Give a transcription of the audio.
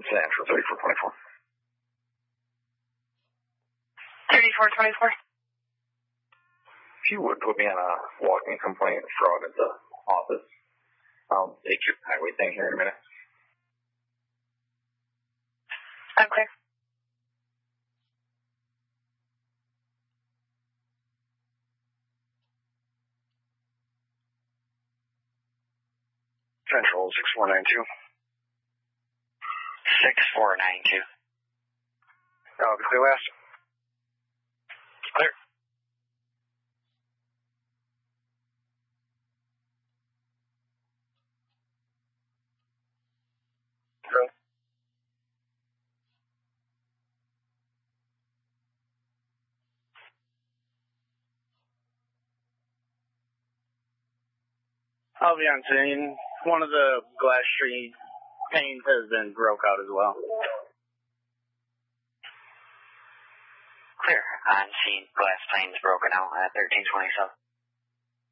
Central, 3424. 3424. If you would put me on a walking complaint of fraud at the office, I'll take your highway thing here in a minute. I'm clear. Central 6492. 6492. Clear last. Clear. Go. I'll be on scene. One of the glass tree panes has been broke out as well. Clear. On scene, glass planes broken out at 1327.